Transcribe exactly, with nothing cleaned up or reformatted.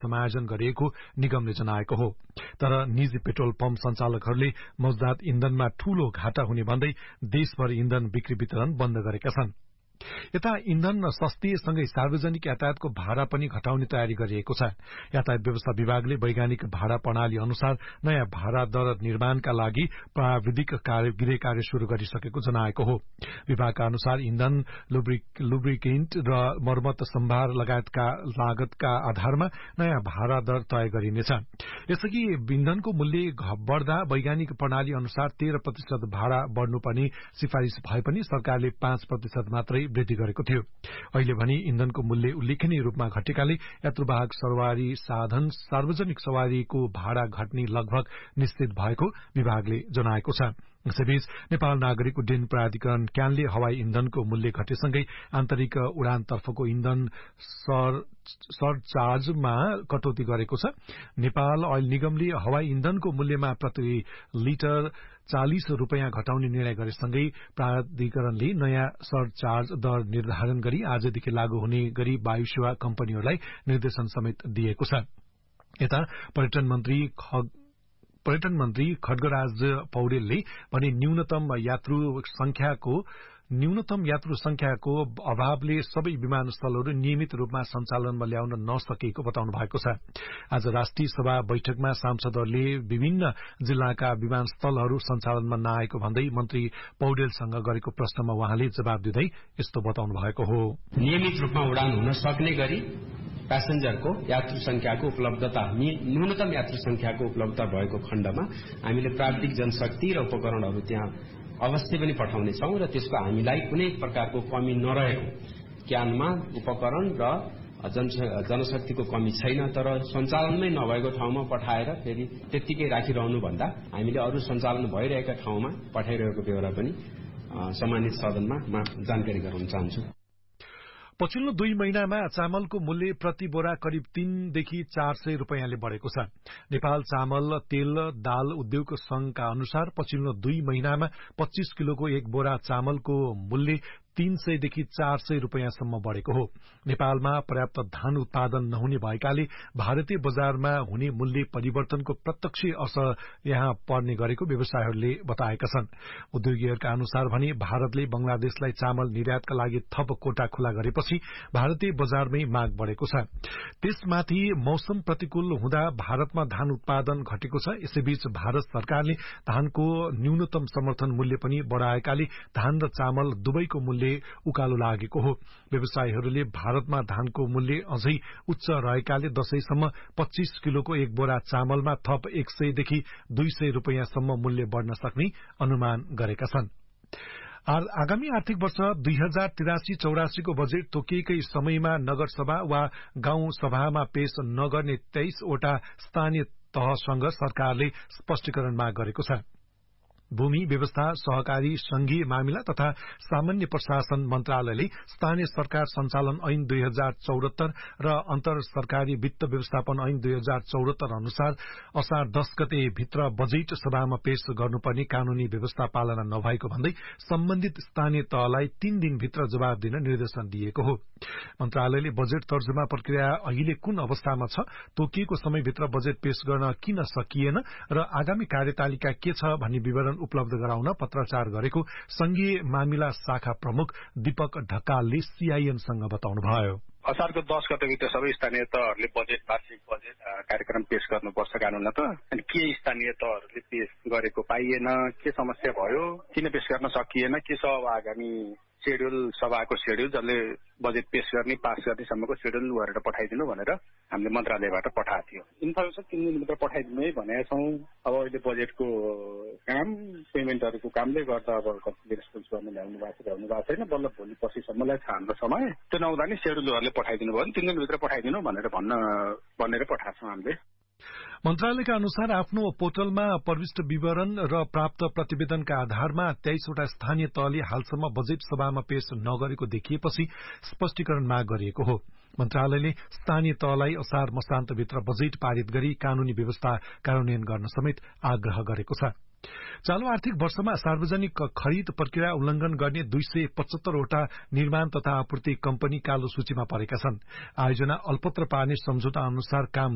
समायोजन गरिएको निगमले जनाएको हो। तर निजी पेट्रोल पम्प सञ्चालकहरूले मौजदात इन्धनमा ठूलो घाटा हुने भन्दै देशभर इन्धन बिक्री वितरण बन्द गरेका छन्। यता इन्धन सस्तिएसँगै सार्वजनिक यातायातको भाडा पनि घटाउने तयारी गरिएको छ। यातायात व्यवस्था विभागले वैज्ञानिक भाडा प्रणाली अनुसार नयाँ भाडा दर निर्माणका लागि प्राविधिक कार्य गृह कार्य शुरू गरिसकेको जनाएको हो। विभागका अनुसार इन्धन, लुब्रिकेन्ट र मर्मत सम्भार लगायतका लागतका आधारमा नयाँ भाडा दर तय गरिनेछ। यसअघि इन्धनको मूल्य बढ्दा वैज्ञानिक प्रणाली अनुसार तेह्र प्रतिशत भाडा बढ्नुपर्ने सिफारिश भए पनि सरकारले पाँच प्रतिशत मात्रै वृद्धि गरेको थियो। अहिले भने इन्धनको मूल्य उल्लेखनीय रूपमा घटेकाले यात्रुवाहक सवारी साधन सार्वजनिक सवारीको भाडा घट्ने लगभग निश्चित भएको विभागले जनाएको छ। यसैबीच नेपाल नागरिक उड्डयन प्राधिकरण क्यानले हवाई इन्धनको मूल्य घटेसँगै आन्तरिक उडानतर्फको इन्धन सरचार्जमा कटौती गरेको छ। नेपाल ऑयल निगमले हवाई इन्धनको मूल्यमा प्रति लिटर चालिस रूपियाँ घटाउने निर्णय गरेसँगै प्राधिकरणले नयाँ सरचार्ज दर निर्धारण गरी आजदेखि लागू हुने गरी वायु सेवा कम्पनीहरूलाई निर्देशन समेत दिएको छ। यता पर्यटन मन्त्री पर्यटन मन्त्री खड्गराज पौडेलले भने न्यूनतम यात्रु संख्याको न्यूनतम यात्रु संख्याको अभावले सबै विमानस्थलहरू नियमित रूपमा सञ्चालनमा ल्याउन नसकेको बताउनु भएको छ। आज राष्ट्रिय सभा बैठकमा सांसदहरूले विभिन्न जिल्लाका विमानस्थलहरू सञ्चालनमा नआएको भन्दै मन्त्री पौडेलसँग गरेको प्रश्नमा उहाँले जवाब दिँदै यस्तो बताउनु भएको हो। नियमित रूपमा उडान हुन सक्ने गरी प्यासेन्जरको यात्रु संख्याको उपलब्धता न्यूनतम यात्रु संख्याको उपलब्धता भएको खण्डमा हामीले प्राविधिक जनशक्ति र उपकरणहरू त्यहाँ अवश्य पनि पठाउनेछौँ र त्यसको हामीलाई कुनै प्रकारको कमी नरहेको क्यानमा उपकरण र जनशक्तिको कमी छैन। तर सञ्चालनमै नभएको ठाउँमा पठाएर फेरि त्यत्तिकै राखिरहनु भन्दा हामीले अरू सञ्चालन भइरहेका ठाउँमा पठाइरहेको बेहोरा पनि सम्मानित सदनमा जानकारी गराउन चाहन्छु। पछिल्लो दुई महिनामा चामलको मूल्य प्रति बोरा करिब तीनदेखि चार सय रूपियाँले बढ़ेको छ। नेपाल चामल तेल दाल उद्योग संघका अनुसार पछिल्लो दुई महिनामा पच्चीस किलोको एक बोरा चामलको मूल्य तीन सयदेखि चार सय रूपियाँसम्म बढ़ेको हो। नेपालमा पर्याप्त धान उत्पादन नहुने भएकाले भारतीय बजारमा हुने मूल्य परिवर्तनको प्रत्यक्ष असर यहाँ पर्ने गरेको व्यवसायीहरूले बताएका छन्। उद्योगीहरूका अनुसार भने भारतले बंगलादेशलाई चामल निर्यातका लागि थप कोटा खुला गरेपछि भारतीय बजारमै माग बढ़ेको छ। त्यसमाथि मौसम प्रतिकूल हुँदा भारतमा धान उत्पादन घटेको छ। यसैबीच भारत सरकारले धानको न्यूनतम समर्थन मूल्य पनि बढ़ाएकाले धान र चामल दुवैको मूल्य उकालो लागेको हो। व्यवसायीहरूले भारतमा धानको मूल्य अझै उच्च रहेकाले दशैंसम्म पच्चीस किलोको एक बोरा चामलमा थप एक सयदेखि दुई सय रूपियाँसम्म मूल्य बढ़न सक्ने अनुमान गरेका छन्। आगामी आर्थिक वर्ष दुई हजार तिरासी चौरासीको बजेट तोकिएकै समयमा नगरसभा वा गाउँ सभामा पेश नगर्ने तेइसवटा स्थानीय तहसँग सरकारले स्पष्टीकरण माग गरेको छ। भूमि व्यवस्था सहकारी संघीय मामिला तथा सामान्य प्रशासन मन्त्रालयले स्थानीय सरकार संचालन ऐन दुई हजार चौहत्तर र अन्तर सरकारी वित्त व्यवस्थापन ऐन दुई हजार चौहत्तर अनुसार असार दस गते भित्र बजेट सभामा पेश गर्नुपर्ने कानूनी व्यवस्था पालना नभएको भन्दै सम्बन्धित स्थानीय तहलाई तीन दिनभित्र जवाब दिन निर्देशन दिएको हो। मन्त्रालयले बजेट तर्जुमा प्रक्रिया अहिले कुन अवस्थामा छ, तोकिएको समयभित्र बजेट पेश गर्न किन सकिएन र आगामी कार्यतालिका के छ भन्ने विवरण उपलब्ध गराउन पत्राचार गरेको संघीय मामिला शाखा प्रमुख दीपक ढकालले सीआईएनसँग बताउनुभयो। असारको दस गतेभित्र सबै स्थानीय तहहरूले बजेट वार्षिक बजेट कार्यक्रम पेश गर्नुपर्छ कानूनमा त। अनि के स्थानीय तहहरूले पेश गरेको पाइएन, के समस्या भयो, किन पेश गर्न सकिएन, के छ अब आगामी शेड्युल सभाको शेड्युल जसले बजेट पेश गर्ने पास गर्नेसम्मको शेड्युल गरेर पठाइदिनु भनेर हामीले मन्त्रालयबाट पठाएको थियो। इन्फर्मेसन तीन दिनभित्र पठाइदिनु है भनेका छौँ। अब अहिले बजेटको काम पेमेन्टहरूको कामले गर्दा अब कतिले रेस्पोन्स गर्न ल्याउनु भएको छ ल्याउनु भएको छैन। बल्ल भोलि पर्सिसम्मलाई छ हाम्रो समय। त्यो नहुँदा नि शेड्युलहरूले पठाइदिनु भयो भने तीन दिनभित्र पठाइदिनु भनेर भन्न भनेर पठाएको छौँ हामीले। मन्त्रालयका अनुसार आफ्नो पोर्टलमा प्रविष्ट विवरण र प्राप्त प्रतिवेदनका आधारमा तेइसवटा स्थानीय तहले हालसम्म बजेट सभामा पेश नगरेको देखिएपछि स्पष्टीकरण माग गरिएको हो। मन्त्रालयले स्थानीय तहलाई असार मसान्तभित्र बजेट पारित गरी कानूनी व्यवस्था कार्यान्वयन गर्न समेत आग्रह गरेको छ। चालू आर्थिक वर्षमा सार्वजनिक खरिद प्रक्रिया उल्लंघन गर्ने दुई सय पचहत्तरवटा निर्माण तथा आपूर्ति कम्पनी कालो सूचीमा परेका छन्। आयोजना अल्पत्र पार्ने सम्झौता अनुसार काम